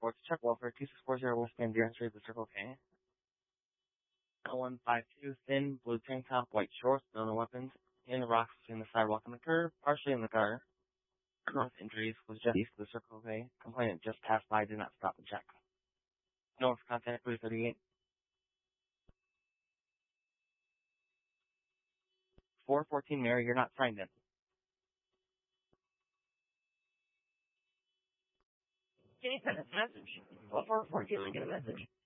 report to check welfare 2640 Westman Deer Street, the Circle K. 152, thin, blue tank top, white shorts, no weapons, in the rocks between the sidewalk and the curb, partially in the car. Cross injuries was just east of the Circle K. Complainant just passed by, did not stop and check. No one's contact 338. 414 Mary, you're not signed in. Can you send a message? 414, get a message.